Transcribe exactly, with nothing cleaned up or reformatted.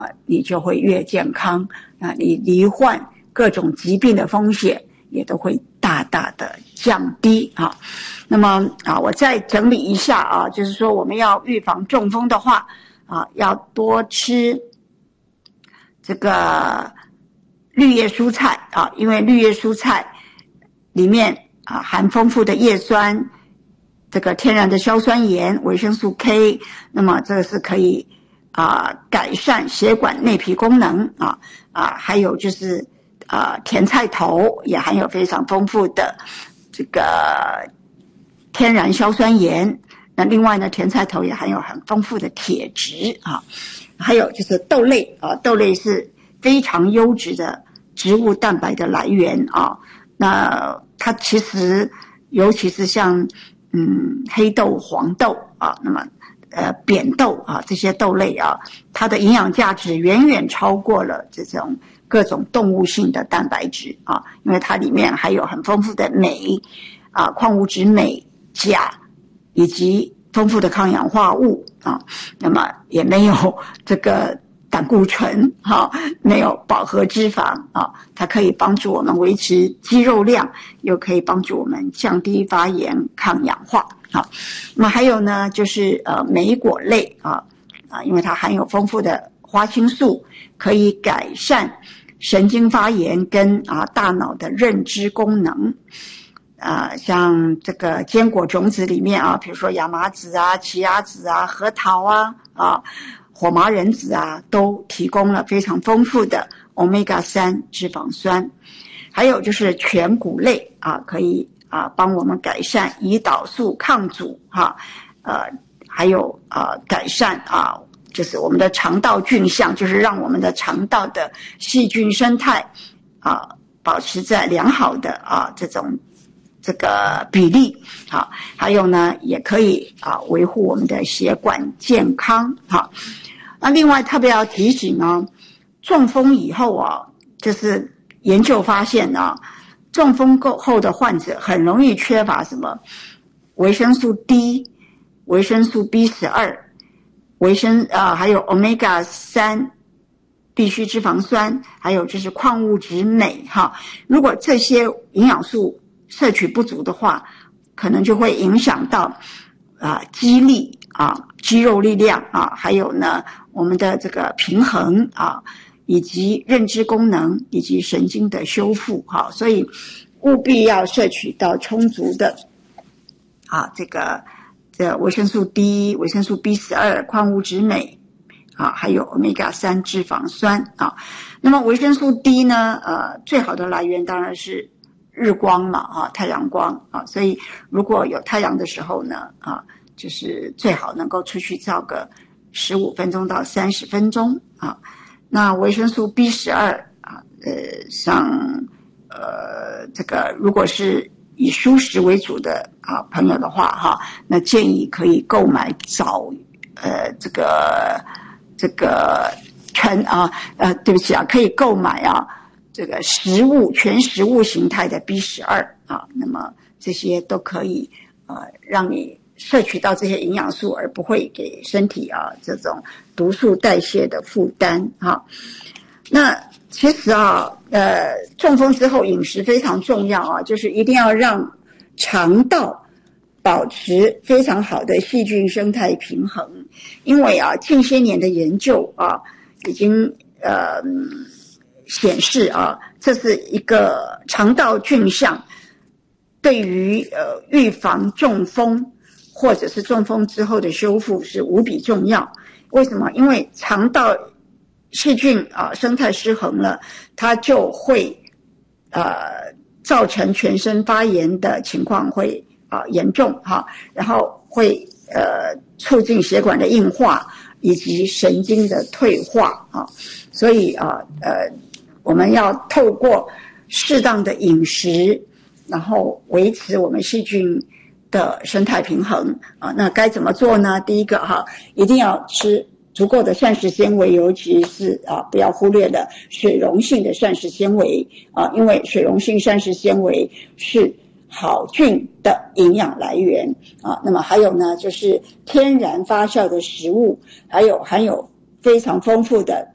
啊，你就会越健康啊，你罹患各种疾病的风险也都会大大的降低啊。那么啊，我再整理一下啊，就是说我们要预防中风的话啊，要多吃这个绿叶蔬菜啊，因为绿叶蔬菜里面啊含丰富的叶酸，这个天然的硝酸盐、维生素 K， 那么这个是可以啊改善血管内皮功能啊啊，还有就是啊甜菜头也含有非常丰富的这个天然硝酸盐。那另外呢，甜菜头也含有很丰富的铁质啊，还有就是豆类啊，豆类是非常优质的植物蛋白的来源啊。那它其实尤其是像嗯黑豆、黄豆啊，那么呃扁豆啊这些豆类啊，它的营养价值远远超过了这种各种动物性的蛋白质啊，因为它里面还有很丰富的镁啊、矿物质镁、钾以及丰富的抗氧化物啊，那么也没有这个胆固醇哈，没有饱和脂肪啊，它可以帮助我们维持肌肉量，又可以帮助我们降低发炎、抗氧化啊。那么还有呢，就是呃莓果类啊啊，因为它含有丰富的花青素，可以改善神经发炎跟啊大脑的认知功能。啊，像这个坚果种子里面啊，比如说亚麻籽啊、奇亚籽啊、核桃啊、啊火麻仁籽啊，都提供了非常丰富的 欧米伽三 脂肪酸。还有就是全谷类啊，可以啊帮我们改善胰岛素抗阻哈，呃，还有啊改善啊，就是我们的肠道菌相，就是让我们的肠道的细菌生态啊保持在良好的啊这种。这个比例啊，还有呢，也可以啊维护我们的血管健康哈。那另外特别要提醒呢，中风以后啊，就是研究发现啊，中风后的患者很容易缺乏什么维生素 D、维生素 B 十二、维生啊还有 欧米伽三 必需脂肪酸，还有就是矿物质镁哈。如果这些营养素摄取不足的话，可能就会影响到啊肌力啊、肌肉力量啊，还有呢我们的这个平衡啊，以及认知功能以及神经的修复哈、啊，所以务必要摄取到充足的啊这个这维生素 D、维生素 B 十二、矿物质镁啊，还有 欧米伽三 脂肪酸啊。那么维生素 D 呢，呃，最好的来源当然是日光嘛，啊，太阳光啊，所以如果有太阳的时候呢，啊，就是最好能够出去照个十五分钟到三十分钟啊。那维生素 B 十二 啊，呃，像呃这个如果是以蔬食为主的啊朋友的话哈，那建议可以购买早呃这个这个全啊呃对不起啊，可以购买啊。这个食物全食物形态的 B 十二 啊，那么这些都可以呃让你摄取到这些营养素，而不会给身体啊这种毒素代谢的负担哈。那其实啊呃中风之后饮食非常重要啊，就是一定要让肠道保持非常好的细菌生态平衡，因为啊近些年的研究啊已经呃显示啊，这是一个肠道菌相对于呃预防中风或者是中风之后的修复是无比重要。为什么？因为肠道细菌啊生态失衡了，它就会呃造成全身发炎的情况会啊严重哈，然后会呃促进血管的硬化以及神经的退化啊，所以啊呃。我们要透过适当的饮食，然后维持我们细菌的生态平衡啊。那该怎么做呢？第一个哈，一定要吃足够的膳食纤维，尤其是啊不要忽略的水溶性的膳食纤维啊，因为水溶性膳食纤维是好菌的营养来源啊。那么还有呢，就是天然发酵的食物，还有含有非常丰富的